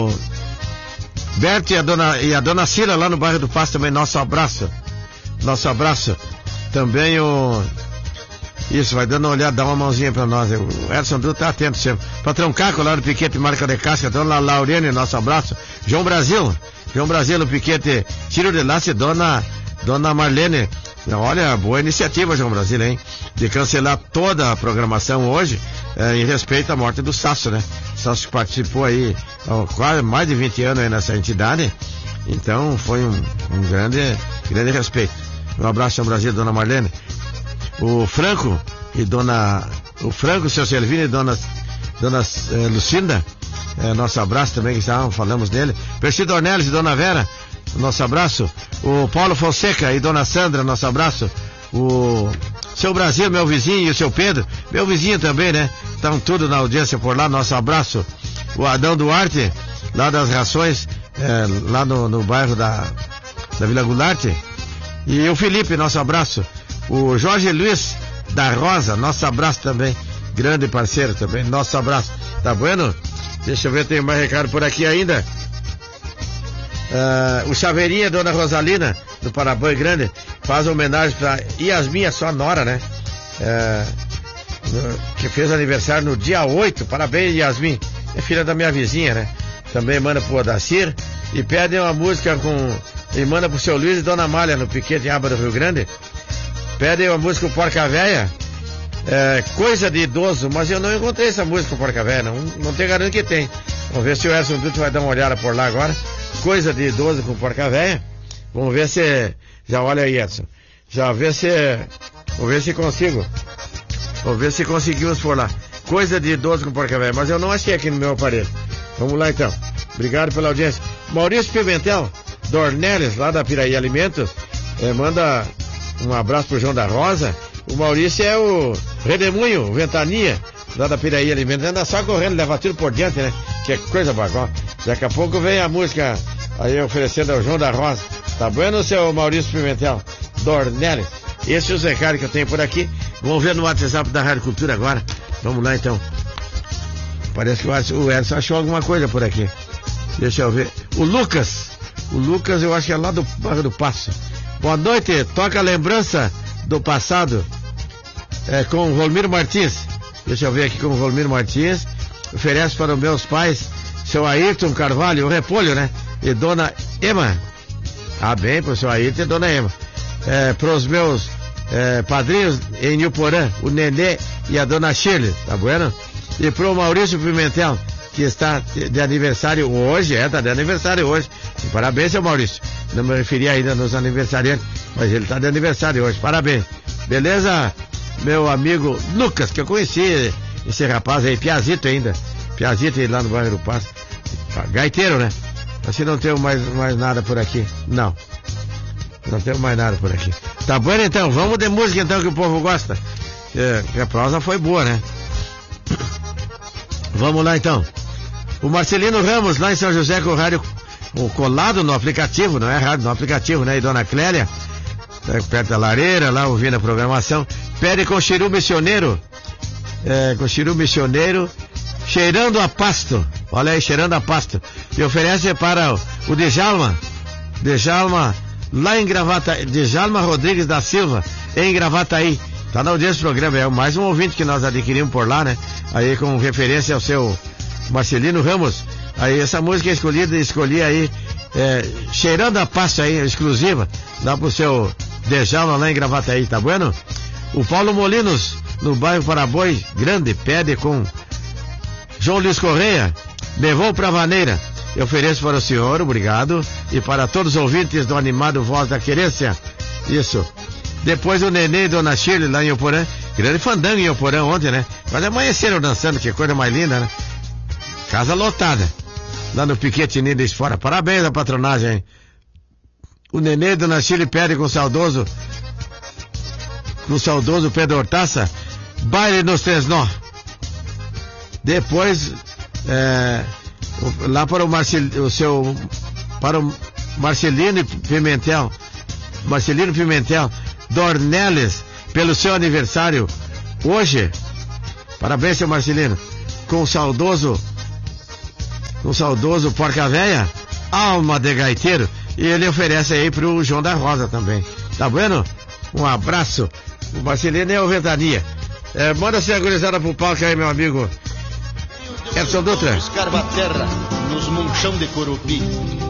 o Berto e a dona Cila lá no bairro do Passo também, nosso abraço. Também isso, vai dando uma olhada, dá uma mãozinha pra nós. O Edson Dutra tá atento sempre. Patrão Caco lá no Piquete Marca de Casca, dona Lauriane, nosso abraço. João Brasil no Piquete Tiro de Laço, dona Marlene. Olha, boa iniciativa, João Brasil, hein? De cancelar toda a programação hoje, em respeito à morte do Sasso, né? Sasso participou aí quase mais de 20 anos aí nessa entidade, então foi um grande respeito. Um abraço, João Brasil, dona Marlene. O Franco, seu Selvino e dona Lucinda, nosso abraço também, que falamos dele. Percy Ornelis e dona Vera, nosso abraço. O Paulo Fonseca e dona Sandra, nosso abraço. O seu Brasil, meu vizinho, e o seu Pedro, meu vizinho também, né? Estão tudo na audiência por lá, nosso abraço. O Adão Duarte, lá das Rações, lá no bairro da Vila Goulart. E o Felipe, nosso abraço. O Jorge Luiz da Rosa, nosso abraço também. Grande parceiro também, nosso abraço. Tá bueno? Deixa eu ver, tem mais recado por aqui ainda. O Chaveirinha, dona Rosalina, do Parabanho Grande, faz homenagem pra Yasmin, a sua nora, né? Que fez aniversário no dia 8. Parabéns, Yasmin. É filha da minha vizinha, né? Também manda pro Odacir. E pede uma música e manda pro seu Luiz e dona Amália, no Piquete Aba do Rio Grande. Pede uma música com Porca Véia. Coisa de idoso, mas eu não encontrei essa música com Porca Véia, não tenho garantia que tem. Vamos ver se o Edson Dutra vai dar uma olhada por lá agora. Coisa de idoso com Porca Véia. Vamos ver se... Já olha aí, Edson. Vamos ver se consigo. Vamos ver se conseguimos por lá. Coisa de idoso com Porca Véia, mas eu não achei aqui no meu aparelho. Vamos lá então. Obrigado pela audiência. Maurício Pimentel, Dornelles, lá da Piraí Alimentos, manda um abraço pro João da Rosa. O Maurício é o Redemunho, o Ventania, lá da Piraí Alimentos. Anda só correndo, leva tudo por diante, né? Que coisa bacana. Daqui a pouco vem a música aí oferecendo ao João da Rosa. Tá bueno, seu Maurício Pimentel, Dornelles? Esses os recados que eu tenho por aqui. Vamos ver no WhatsApp da Rádio Cultura agora. Vamos lá então. Parece que o Edson achou alguma coisa por aqui. Deixa eu ver. O Lucas, eu acho que é lá do bairro do Passo. Boa noite, toca a lembrança do passado com o Volmiro Martins. Deixa eu ver aqui com o Volmiro Martins. Oferece para os meus pais, seu Ayrton Carvalho, o Repolho, né? E dona Ema. Bem, pro seu Ayrton e dona Ema. Para os meus padrinhos em Nilporã, o Nenê e a dona Shirley, tá bueno? E pro Maurício Pimentel, que está de aniversário hoje, tá de aniversário hoje. E parabéns, seu Maurício. Não me referi ainda nos aniversariantes, mas ele tá de aniversário hoje. Parabéns. Beleza, meu amigo Lucas, que eu conheci esse rapaz aí, Piazito ainda. Piazito lá no bairro do Passo. Gaiteiro, né? Assim não temos mais nada por aqui. Não temos mais nada por aqui. Tá bom então, vamos de música então que o povo gosta. A prosa foi boa, né? Vamos lá então. O Marcelino Ramos, lá em São José, com o rádio colado no aplicativo, não é rádio, no aplicativo, né? E dona Clélia, perto da lareira, lá ouvindo a programação, pede com Chiru Missioneiro, cheirando a pasto. Olha aí, cheirando a pasto. E oferece para o Djalma, lá em Gravataí, Djalma Rodrigues da Silva, em Gravataí. Tá na audiência do programa, é mais um ouvinte que nós adquirimos por lá, né? Aí com referência ao seu Marcelino Ramos. Aí essa música escolhi aí, cheirando a pasto aí, exclusiva, dá pro seu Djalma lá em Gravataí, tá bueno? O Paulo Molinos, no bairro Parabói Grande, pede com João Luiz Correia, levou pra vaneira. Eu ofereço para o senhor, obrigado, e para todos os ouvintes do animado Voz da Querência. Isso. Depois o Nenê e Dona Shirley lá em Ioporã. Grande fandango em Ioporã ontem, né? Mas amanheceram dançando, que coisa mais linda, né? Casa lotada. Lá no Piquete Nides fora. Parabéns à patronagem, hein? O Nenê e Dona Shirley pedem com o saudoso Pedro Hortaça, baile nos Três Nó. Depois, lá para o Marcelino Pimentel, Dornelles, pelo seu aniversário hoje. Parabéns, seu Marcelino. Com o saudoso um saudoso Porca Véia, alma de gaiteiro, e ele oferece aí pro João da Rosa também. Tá bueno? Um abraço. O Marcelino é o Ventania. Manda ser agorizada pro palco aí, meu amigo Edson Dutra. Escarva terra nos monchão de Corupi.